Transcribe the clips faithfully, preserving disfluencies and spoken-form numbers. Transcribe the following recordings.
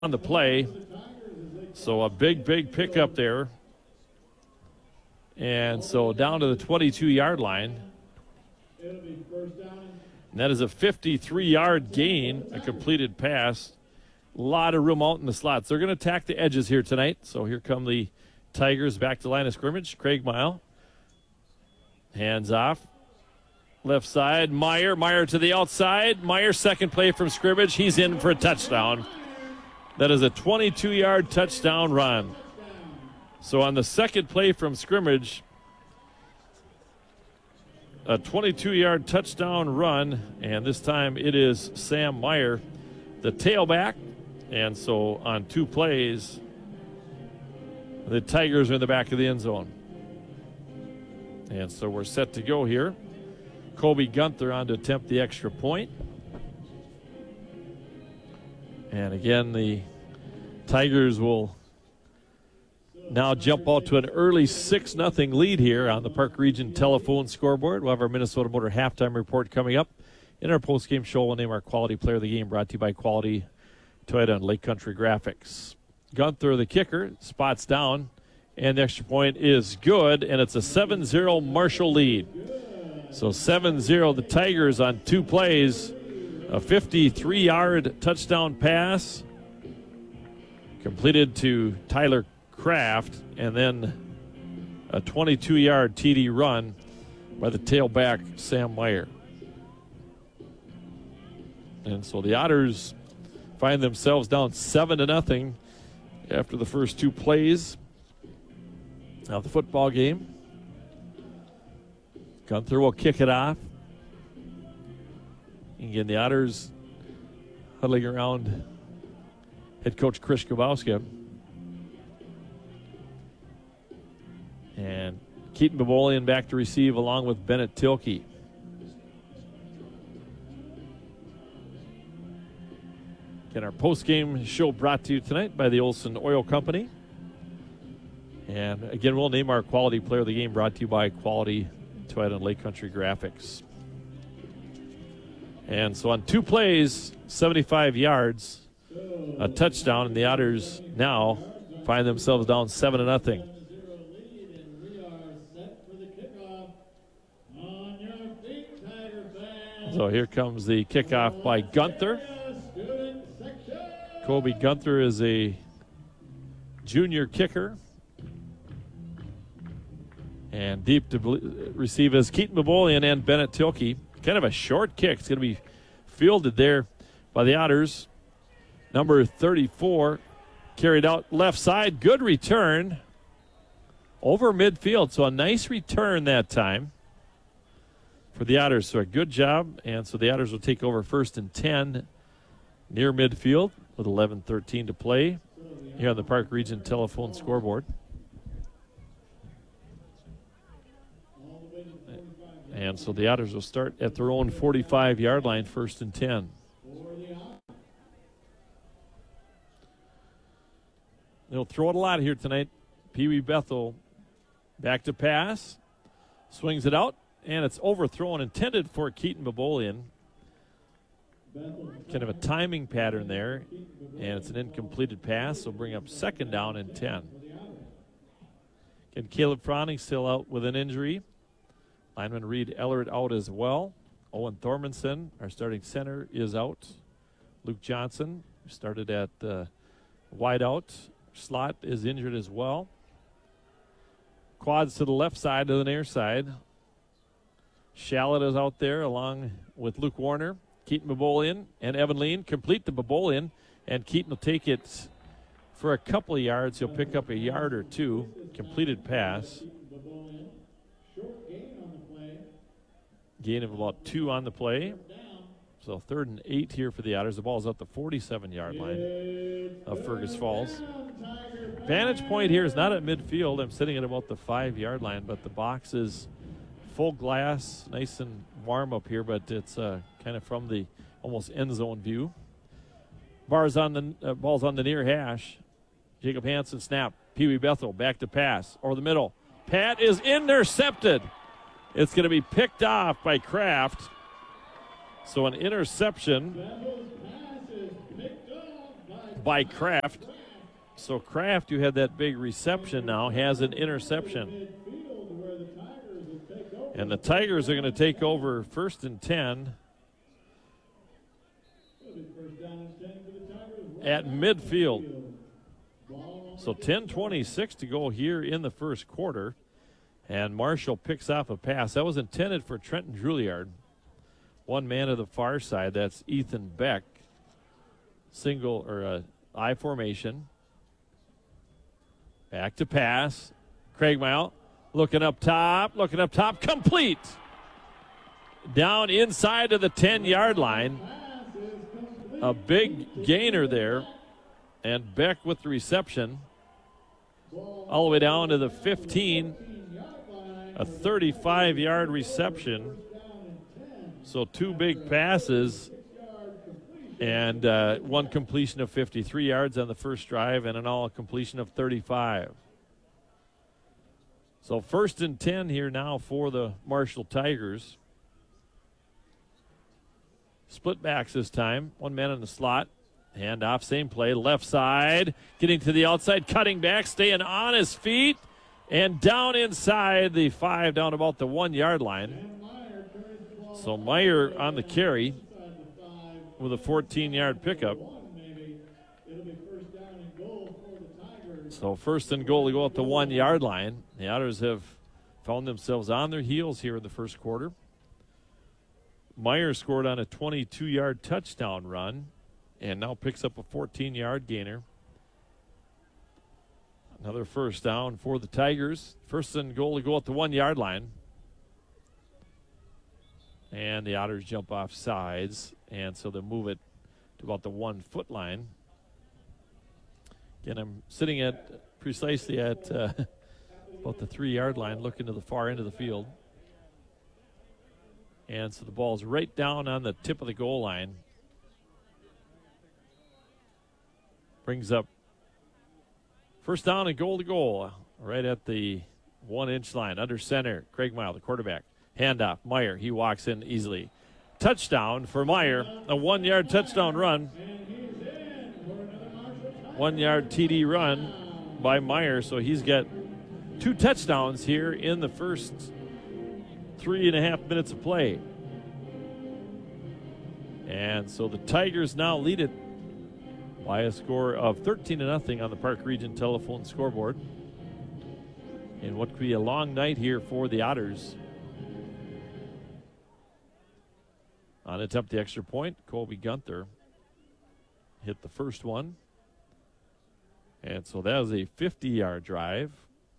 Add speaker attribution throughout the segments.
Speaker 1: on the play. So a big, big pickup there. And so down to the twenty-two-yard line. And that is a fifty-three-yard gain, a completed pass. A lot of room out in the slots. They're going to attack the edges here tonight. So here come the Tigers back to line of scrimmage. Craig Mile. Hands off. Left side. Meyer. Meyer to the outside. Meyer, second play from scrimmage. He's in for a touchdown. That is a twenty-two-yard touchdown run. So on the second play from scrimmage, a twenty-two-yard touchdown run, and this time it is Sam Meyer, the tailback. And so on two plays, the Tigers are in the back of the end zone. And so we're set to go here. Kobe Gunther on to attempt the extra point. And again, the Tigers will now jump out to an early six nothing lead here on the Park Region telephone scoreboard. We'll have our Minnesota Motor halftime report coming up. In our postgame show, we'll name our quality player of the game, brought to you by Quality Toyota and Lake Country Graphics. Gunther, the kicker, spots down, and the extra point is good, and it's a seven zero Marshall lead. So seven zero, the Tigers on two plays, a fifty-three-yard touchdown pass completed to Tyler Kraft, and then a twenty-two-yard T D run by the tailback, Sam Meyer. And so the Otters find themselves down seven to nothing after the first two plays of the football game. Gunther will kick it off. Again, the Otters huddling around head coach Chris Grabowska. And Keaton Babolian back to receive along with Bennett Tilkey. Again, our post-game show brought to you tonight by the Olson Oil Company. And again, we'll name our quality player of the game, brought to you by Quality Toyota and Lake Country Graphics. And so on two plays, seventy-five yards, a touchdown, and the Otters now find themselves down seven to nothing. So here comes the kickoff by Gunther. Kobe Gunther is a junior kicker. And deep to receive is Keaton Babolian and Bennett Tilkey. Kind of a short kick. It's going to be fielded there by the Otters. Number thirty-four carried out left side. Good return over midfield. So a nice return that time for the Otters. So a good job. And so the Otters will take over first and ten near midfield with eleven thirteen to play here on the Park Region telephone scoreboard. And so the Otters will start at their own forty-five-yard line, first and ten. They'll throw it a lot here tonight. Pee Wee Bethel back to pass. Swings it out, and it's overthrown, intended for Keaton Babolian. Kind of a timing pattern there, and it's an incompleted pass, so bring up second down and ten. Again, Caleb Froning still out with an injury. Lineman Reed Ellert out as well. Owen Thormanson, our starting center, is out. Luke Johnson, who started at uh, wideout slot, is injured as well. Quads to the left side to the near side. Shallot is out there along with Luke Warner. Keaton Babolian and Evan Lean complete the Babolian, and Keaton will take it for a couple of yards. He'll pick up a yard or two. Completed pass. Gain of about two on the play. So third and eight here for the Otters. The ball's up the forty-seven-yard line of Fergus Falls. Vantage point here is not at midfield. I'm sitting at about the five-yard line, but the box is full glass, nice and warm up here, but it's uh, kind of from the almost end zone view. Bars on the uh, ball's on the near hash. Jacob Hansen snap. Pee Wee Bethel back to pass over the middle. Pat is intercepted. It's going to be picked off by Kraft. So an interception by Kraft. So Kraft, who had that big reception now, has an interception. And the Tigers are going to take over first and ten at midfield. So ten twenty-six to go here in the first quarter. And Marshall picks off a pass. That was intended for Trenton Juilliard. One man to the far side, that's Ethan Beck. Single or uh, I formation. Back to pass. Craig Mile looking up top, looking up top, complete. Down inside of the ten-yard line. A big gainer there. And Beck with the reception. All the way down to the fifteen. A thirty-five-yard reception. So two big passes. And uh, one completion of fifty-three yards on the first drive and an all completion of thirty-five. So first and ten here now for the Marshall Tigers. Split backs this time. One man in the slot. Hand off, same play. Left side. Getting to the outside. Cutting back. Staying on his feet. And down inside the five, down about the one-yard line. So Meyer on the carry with a fourteen-yard pickup. So first and goal to go at the one-yard line. The Otters have found themselves on their heels here in the first quarter. Meyer scored on a twenty-two-yard touchdown run and now picks up a fourteen-yard gainer. Another first down for the Tigers. First and goal to go at the one-yard line. And the Otters jump off sides, and so they move it to about the one-foot line. Again, I'm sitting at precisely at uh, about the three-yard line, looking to the far end of the field. And so the ball's right down on the tip of the goal line. Brings up first down and goal to goal, right at the one-inch line. Under center, Craig Mile, the quarterback. Handoff, Meyer, he walks in easily. Touchdown for Meyer, a one-yard touchdown run. One-yard T D run by Meyer, so he's got two touchdowns here in the first three and a half minutes of play. And so the Tigers now lead it by a score of thirteen to nothing on the Park Region telephone scoreboard. And what could be a long night here for the Otters. On attempt the extra point, Colby Gunther hit the first one. And so that was a fifty-yard drive.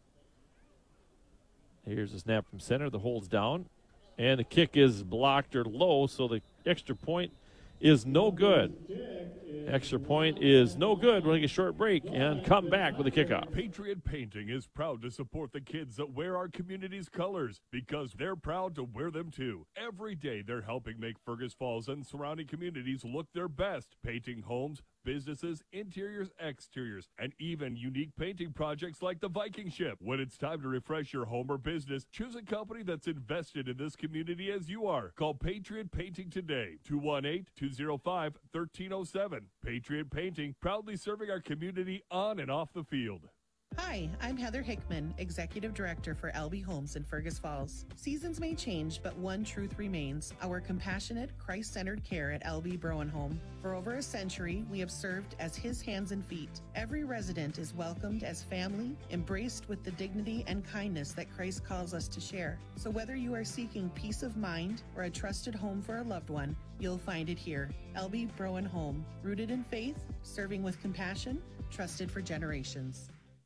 Speaker 1: Here's a snap from center. The hold's down. And the kick is blocked or low, so the extra point is no good. Extra point is no good. We'll take a short break and come back with a kickoff.
Speaker 2: Patriot Painting is proud to support the kids that wear our community's colors because they're proud to wear them too. Every day they're helping make Fergus Falls and surrounding communities look their best, painting homes, businesses, interiors, exteriors, and even unique painting projects like the Viking ship. When it's time to refresh your home or business, choose a company that's invested in this community as you are. Call Patriot Painting today, two one eight, two oh five, one three oh seven. Patriot Painting, proudly serving our community on and off the field.
Speaker 3: Hi, I'm Heather Hickman, Executive Director for L B Homes in Fergus Falls. Seasons may change, but one truth remains, our compassionate, Christ-centered care at L B Browen Home. For over a century, we have served as His hands and feet. Every resident is welcomed as family, embraced with the dignity and kindness that Christ calls us to share. So whether you are seeking peace of mind or a trusted home for a loved one, you'll find it here. L B Browen Home, rooted in faith, serving with compassion, trusted for generations.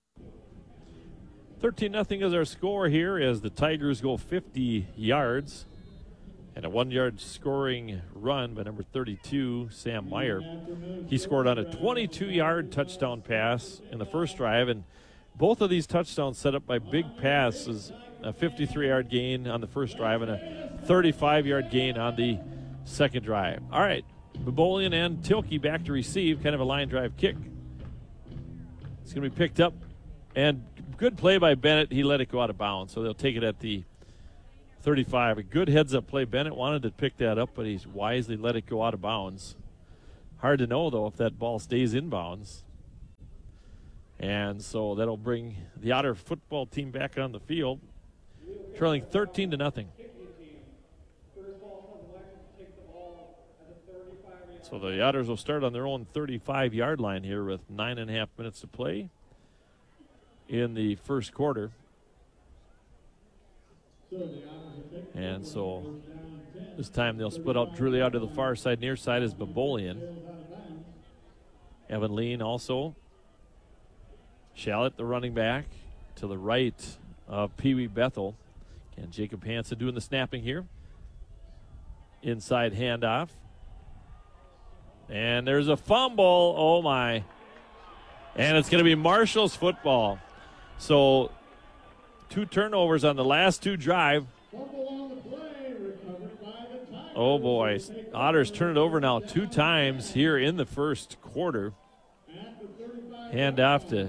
Speaker 1: thirteen nothing is our score here as the Tigers go fifty yards. And a one-yard scoring run by number thirty-two, Sam Meyer. He scored on a twenty-two-yard touchdown pass in the first drive. And both of these touchdowns set up by big passes, a fifty-three-yard gain on the first drive and a thirty-five-yard gain on the second drive. All right, Bebolian and Tilke back to receive, kind of a line drive kick. It's going to be picked up, and good play by Bennett. He let it go out of bounds, so they'll take it at the thirty-five. A good heads-up play. Bennett wanted to pick that up, but he's wisely let it go out of bounds. Hard to know, though, if that ball stays inbounds. And so that'll bring the Otter football team back on the field, trailing thirteen to nothing. So the Otters will start on their own thirty-five-yard line here with nine and a half minutes to play in the first quarter. And so this time they'll split out Drury out to the far side. Near side is Babolian. Evan Lean also. Shallett, the running back, to the right of Pee Wee Bethel. And Jacob Hansen doing the snapping here. Inside handoff. And there's a fumble. Oh, my. And it's going to be Marshall's football. So two turnovers on the last two drive. Oh, boy. Otters turn it over now two times here in the first quarter. Hand off to...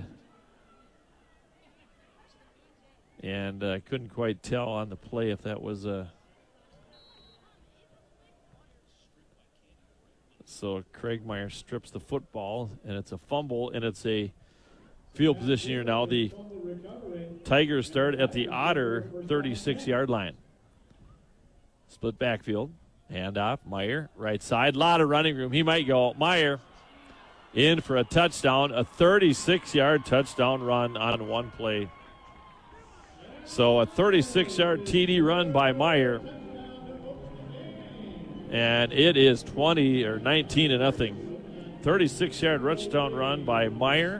Speaker 1: And I uh, couldn't quite tell on the play if that was a... So Craig Meyer strips the football, and it's a fumble, and it's a field position here now. The Tigers start at the Otter thirty-six-yard line. Split backfield. Handoff. Meyer, right side. A lot of running room. He might go. Meyer in for a touchdown. A thirty-six-yard touchdown run on one play. So a thirty-six-yard T D run by Meyer. And it is twenty or nineteen to nothing. thirty-six-yard touchdown run by Meyer.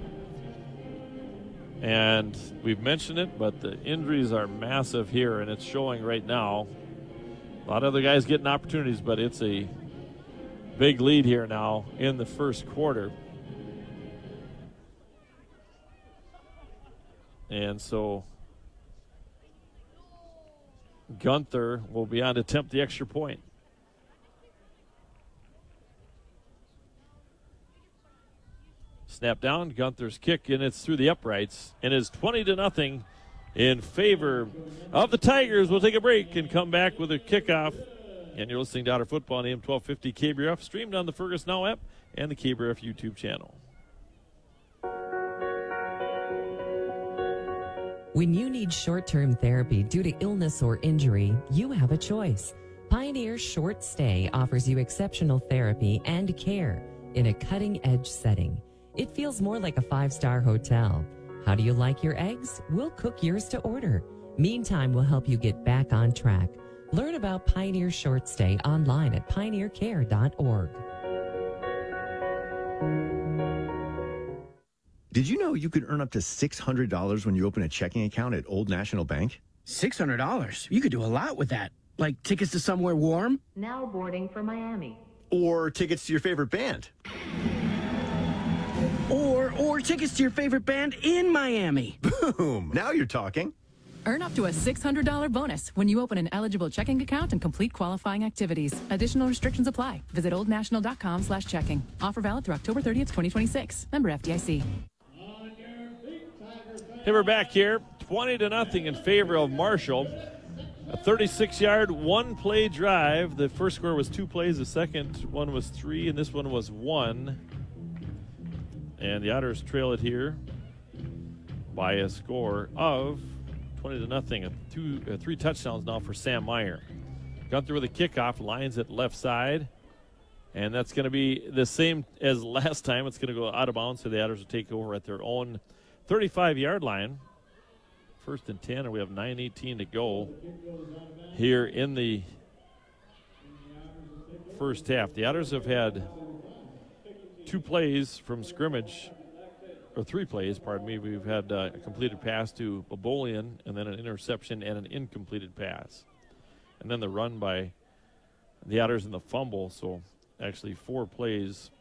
Speaker 1: And we've mentioned it, but the injuries are massive here, and it's showing right now. A lot of other guys getting opportunities, but it's a big lead here now in the first quarter. And so Gunther will be on to attempt the extra point. Snap down, Gunther's kick, and it's through the uprights, and is twenty to nothing in favor of the Tigers. We'll take a break and come back with a kickoff. And you're listening to Otter Football on A M twelve fifty K B R F, streamed on the Fergus Now app and the K B R F YouTube channel.
Speaker 4: When you need short-term therapy due to illness or injury, you have a choice. Pioneer Short Stay offers you exceptional therapy and care in a cutting-edge setting. It feels more like a five-star hotel. How do you like your eggs? We'll cook yours to order. Meantime, we'll help you get back on track. Learn about Pioneer Short Stay online at pioneer care dot org.
Speaker 5: Did you know you could earn up to six hundred dollars when you open a checking account at Old National Bank?
Speaker 6: six hundred dollars? You could do a lot with that. Like tickets to somewhere warm?
Speaker 7: Now boarding for Miami.
Speaker 5: Or tickets to your favorite band?
Speaker 6: Or, or tickets to your favorite band in Miami.
Speaker 5: Boom! Now you're talking.
Speaker 8: Earn up to a six hundred dollars bonus when you open an eligible checking account and complete qualifying activities. Additional restrictions apply. Visit oldnational.com slash checking. Offer valid through October thirtieth, twenty twenty-six. Member F D I C.
Speaker 1: Hey, we're back here. twenty to nothing in favor of Marshall. A thirty-six-yard, one-play drive. The first score was two plays. The second one was three, and this one was one. And the Otters trail it here by a score of twenty to nothing. A two, uh, three touchdowns now for Sam Meyer. Gunther with a kickoff, lines it left side. And that's going to be the same as last time. It's going to go out of bounds, so the Otters will take over at their own thirty-five-yard line. First and ten, and we have nine eighteen to go here in the first half. The Otters have had two plays from scrimmage, or three plays, pardon me. We've had uh, a completed pass to Babolian, and then an interception and an incompleted pass. And then the run by the Otters and the fumble, so actually four plays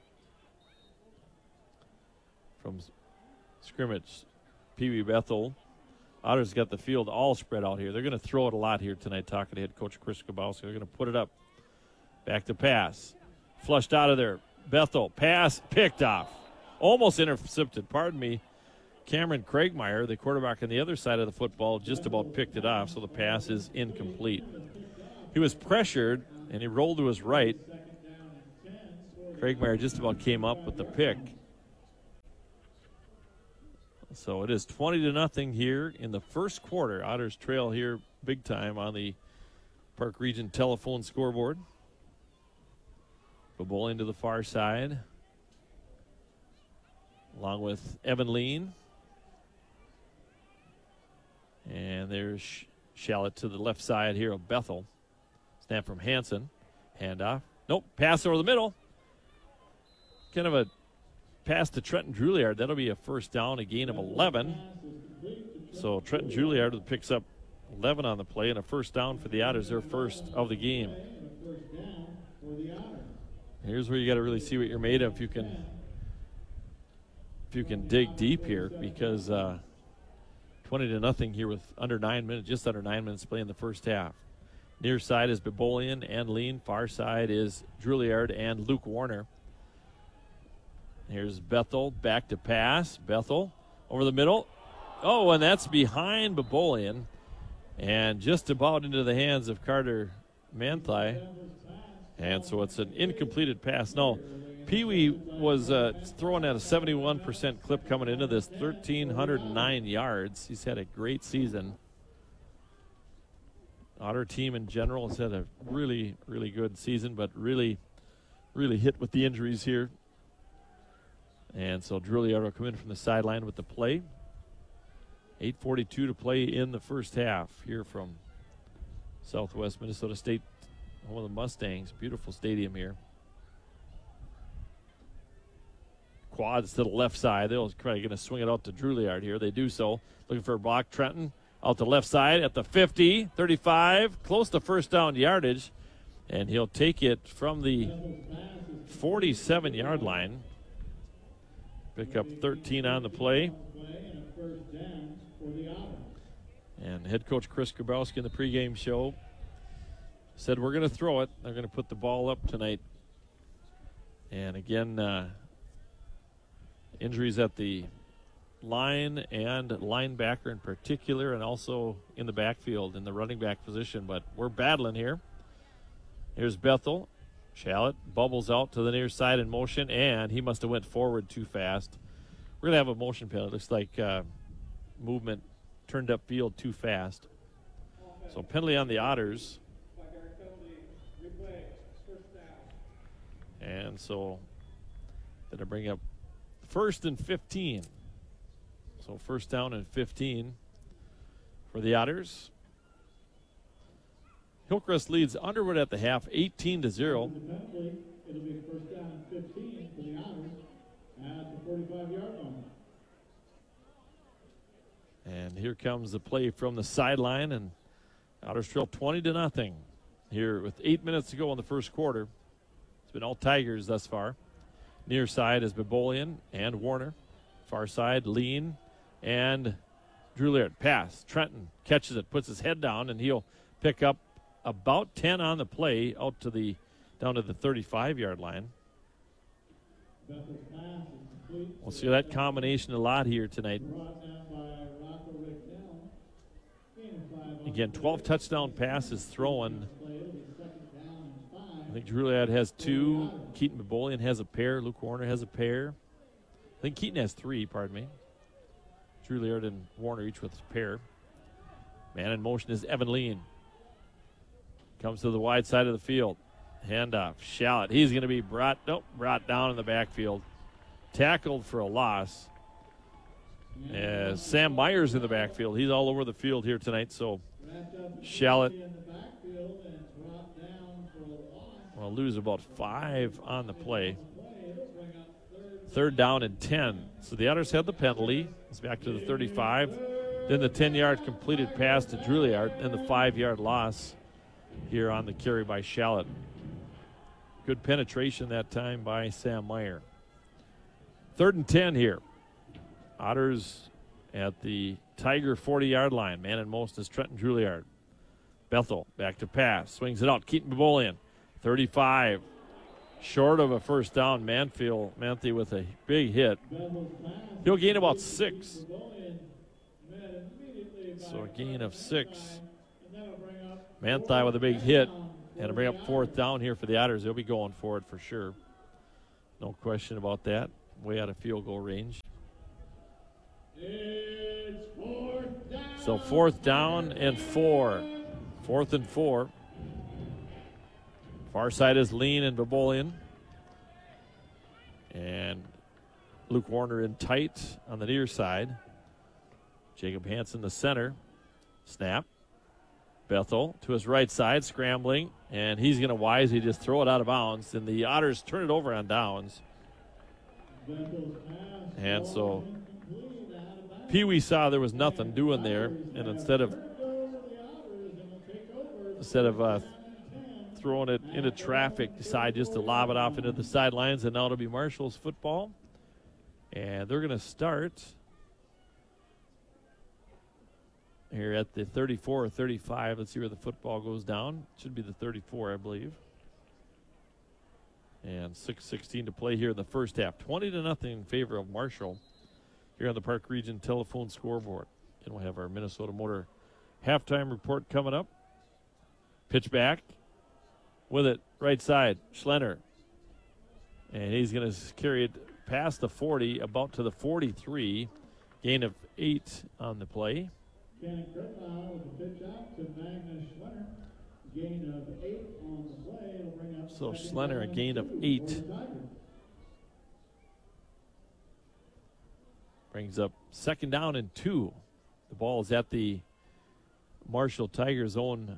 Speaker 1: from scrimmage. Pee Wee Bethel. Otters got the field all spread out here. They're going to throw it a lot here tonight, talking to head coach Chris Kabowski. They're going to put it up. Back to pass. Flushed out of there. Bethel, pass, picked off. Almost intercepted, pardon me. Cameron Craigmeyer, the quarterback on the other side of the football, just about picked it off, so the pass is incomplete. He was pressured, and he rolled to his right. Craigmeyer just about came up with the pick. So it is twenty to nothing here in the first quarter. Otters trail here big time on the Park Region telephone scoreboard. Bobolian to the far side, along with Evan Lean. And there's Shallot to the left side here of Bethel. Snap from Hanson. Handoff. Nope, pass over the middle. Kind of a pass to Trenton Juilliard. That'll be a first down, a gain of eleven. So Trenton Juilliard picks up eleven on the play and a first down for the Otters, their first of the game. Here's where you got to really see what you're made of if you can if you can dig deep here, because uh, twenty to nothing here with under nine minutes, just under nine minutes to play in the first half. Near side is Bobolian and Lean. Far side is Juilliard and Luke Warner. Here's Bethel back to pass. Bethel over the middle. Oh, and that's behind Bobolian and just about into the hands of Carter Manthei. And so it's an incompleted pass. No, Pee Wee was uh, throwing at a seventy-one percent clip coming into this, one thousand three hundred nine yards. He's had a great season. Otter team in general has had a really, really good season, but really, really hit with the injuries here. And so Juilliard will come in from the sideline with the play. eight forty-two to play in the first half here from Southwest Minnesota State, home of the Mustangs. Beautiful stadium here. Quads to the left side. They're probably going to swing it out to Juilliard here. They do so. Looking for a block. Trenton out the left side at the fifty, thirty-five, close to first down yardage. And he'll take it from the forty-seven-yard line. Pick up thirteen on the play. And head coach Chris Grabowski in the pregame show said, we're going to throw it. They're going to put the ball up tonight. And again, uh, injuries at the line and linebacker in particular, and also in the backfield in the running back position. But we're battling here. Here's Bethel. Shallot bubbles out to the near side in motion, and he must have went forward too fast. We're going to have a motion penalty. Looks like uh, movement turned up field too fast. So penalty on the Otters. And so going to bring up first and fifteen. So first down and fifteen for the Otters. Hillcrest leads Underwood at the half, eighteen to zero.
Speaker 9: It'll be first down and fifteen for the Otters at the forty-five-yard line.
Speaker 1: And here comes the play from the sideline, and Otters trail twenty to nothing here with eight minutes to go in the first quarter. It's been all Tigers thus far. Near side is Bobolian and Warner. Far side, Lean and Juilliard. Pass. Trenton catches it, puts his head down, and he'll pick up about ten on the play out to the down to the thirty-five-yard line. We'll see that combination a lot here tonight. Again, twelve touchdown passes thrown. I think Juilliard has two. Keaton Bobolian has a pair. Luke Warner has a pair. I think Keaton has three, pardon me. Juilliard and Warner each with a pair. Man in motion is Evan Lean. Comes to the wide side of the field. Handoff. Shallot. He's going to be brought, nope, brought down in the backfield. Tackled for a loss. As Sam Myers in the backfield. He's all over the field here tonight. So Shallot will lose about five on the play. Third down and ten. So the Otters had the penalty. It's back to the thirty-five. Then the ten-yard completed pass to Juilliard, and the five-yard loss here on the carry by Shallot. Good penetration that time by Sam Meyer. Third and ten here. Otters at the Tiger forty-yard line. Man in most is Trenton Juilliard. Bethel back to pass. Swings it out. Keaton Bobolian. thirty-five. Short of a first down. Manfield, Manthey with a big hit. He'll gain about six. So a gain of six. Manthey with a big hit. And to bring up fourth down here for the Otters. They'll be going for it for sure. No question about that. Way out of field goal range.
Speaker 9: It's fourth down.
Speaker 1: So fourth down and four. Fourth and four. Far side is Lean and Babolian. And Luke Warner in tight on the near side. Jacob Hansen, the center. Snap. Bethel to his right side, scrambling. And he's going to wisely just throw it out of bounds. And the Otters turn it over on downs. And so Pee Wee saw there was nothing doing there. And instead of instead of uh, throwing it into traffic, decide just to lob it off into the sidelines. And now it'll be Marshall's football. And they're going to start here at the thirty-four or thirty-five. Let's see where the football goes down. Should be the thirty-four, I believe. And six sixteen to play here in the first half. twenty to nothing in favor of Marshall here on the Park Region telephone scoreboard. And we'll have our Minnesota Motor halftime report coming up. Pitch back with it, right side, Schlenner. And he's going to carry it past the forty, about to the forty-three. Gain of eight on the play.
Speaker 9: Cannon Kirklau with the pitch out to Magnus Schlenner. Gain of eight on the play. It'll bring up
Speaker 1: So Schlenner a gain of eight. Brings up second down and two. The ball is at the Marshall Tigers' own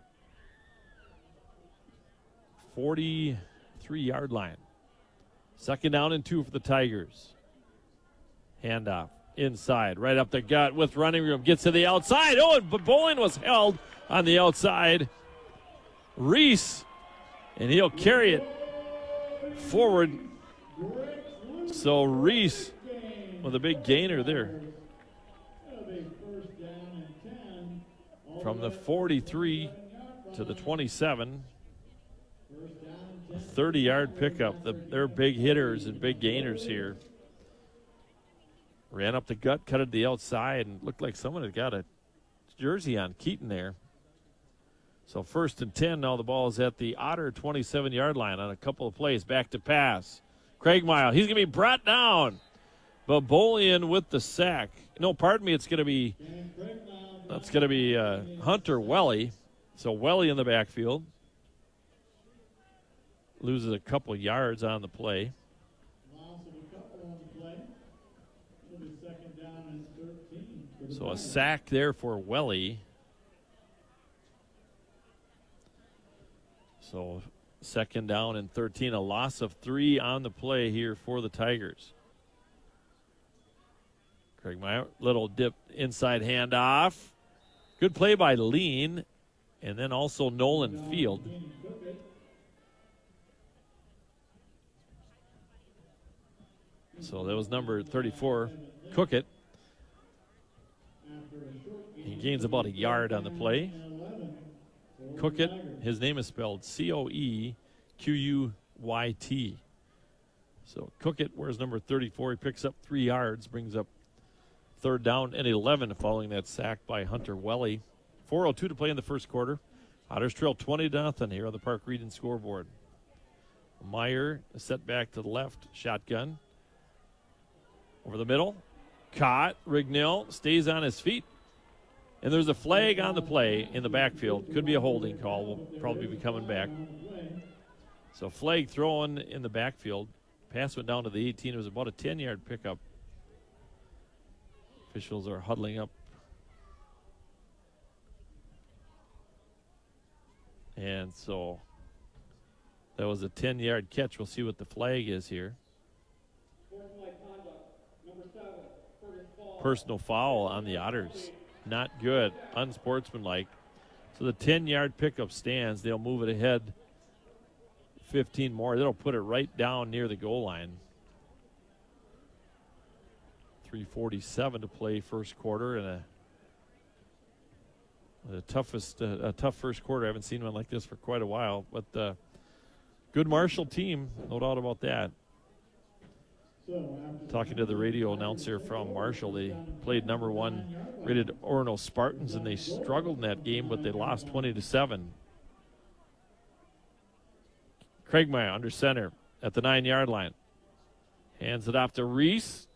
Speaker 1: forty-three-yard line. Second down and two for the Tigers. Handoff inside, right up the gut with running room. Gets to the outside. Oh, and Babolian was held on the outside. Reese, and he'll carry it forward. So Reese with a big gainer there. From the forty-three to the twenty-seven. A thirty-yard pickup. The, they're big hitters and big gainers here. Ran up the gut, cut it to the outside, and looked like someone had got a jersey on Keaton there. So first and ten, now the ball is at the Otter twenty-seven-yard line on a couple of plays. Back to pass. Craigmile, he's going to be brought down. Babolian with the sack. No, pardon me, it's going to be, that's going to be uh, Hunter Welly. So Welly in the backfield. Loses a couple yards on the play. So a sack there for Welly. So second down and thirteen, a loss of three on the play here for the Tigers. Craig Meyer, little dip inside handoff. Good play by Lean, and then also Nolan Field. So that was number thirty-four, Cookett. He gains about a yard on the play. Cookett, his name is spelled C O E Q U Y T. So Cookett wears number thirty-four. He picks up three yards, brings up third down and eleven following that sack by Hunter Welly. four oh two to play in the first quarter. Otters trail twenty to nothing here on the Park Region scoreboard. Meyer is set back to the left, shotgun. Over the middle, caught. Rignell stays on his feet. And there's a flag on the play in the backfield. Could be a holding call. We'll probably be coming back. So flag thrown in the backfield. Pass went down to the eighteen. It was about a ten-yard pickup. Officials are huddling up. And so that was a ten-yard catch. We'll see what the flag is here. Personal foul on the Otters. Not good. Unsportsmanlike. So the ten-yard pickup stands. They'll move it ahead fifteen more. They'll put it right down near the goal line. three forty-seven to play first quarter, and a the toughest, uh, a tough first quarter. I haven't seen one like this for quite a while. But uh, good Marshall team, no doubt about that. Talking to the radio announcer from Marshall, they played number one rated Orono Spartans, and they struggled in that game, but they lost twenty to seven. Craigmeyer under center at the nine-yard line. Hands it off to Reese.